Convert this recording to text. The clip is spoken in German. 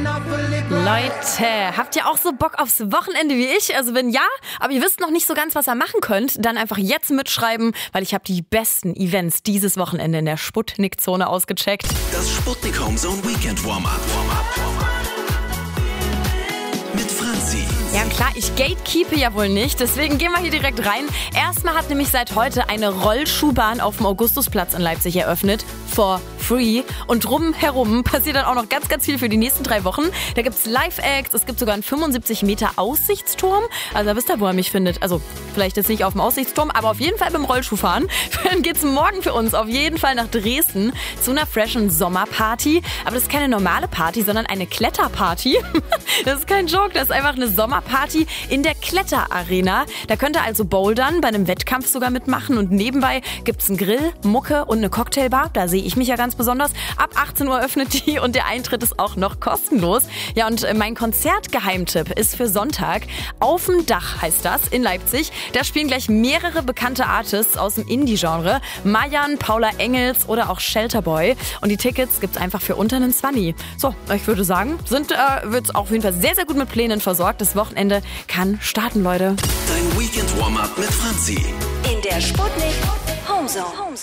Leute, habt ihr auch so Bock aufs Wochenende wie ich? Also wenn ja, aber ihr wisst noch nicht so ganz, was ihr machen könnt, dann einfach jetzt mitschreiben, weil ich habe die besten Events dieses Wochenende in der Sputnik-Zone ausgecheckt. Das Sputnik Homezone Weekend Warm-Up. Mit Franzi. Ja klar, ich gatekeepe ja wohl nicht, deswegen gehen wir hier direkt rein. Erstmal hat nämlich seit heute eine Rollschuhbahn auf dem Augustusplatz in Leipzig eröffnet. For free. Und drumherum passiert dann auch noch ganz, ganz viel für die nächsten 3 Wochen. Da gibt's Live-Acts, es gibt sogar einen 75 Meter Aussichtsturm. Also da wisst ihr, wo ihr mich findet. Also vielleicht jetzt nicht auf dem Aussichtsturm, aber auf jeden Fall beim Rollschuhfahren. Dann geht's morgen für uns auf jeden Fall nach Dresden zu einer freshen Sommerparty. Aber das ist keine normale Party, sondern eine Kletterparty. Das ist kein Joke, das ist einfach eine Sommerparty in der Kletterarena. Da könnt ihr also bouldern, bei einem Wettkampf sogar mitmachen und nebenbei gibt's einen Grill, Mucke und eine Cocktailbar. Da sehe ich mich ja ganz besonders. Ab 18 Uhr öffnet die und der Eintritt ist auch noch kostenlos. Ja, und mein Konzertgeheimtipp ist für Sonntag. Auf dem Dach heißt das in Leipzig. Da spielen gleich mehrere bekannte Artists aus dem Indie-Genre. Mayan, Paula Engels oder auch Shelterboy. Und die Tickets gibt's einfach für unter einen 20. So, ich würde sagen, wird's auf jeden Fall sehr, sehr gut mit Plänen versorgt. Das Wochenende kann starten, Leute. Dein Weekend Warm-Up mit Franzi. In der Sputnik Homezone.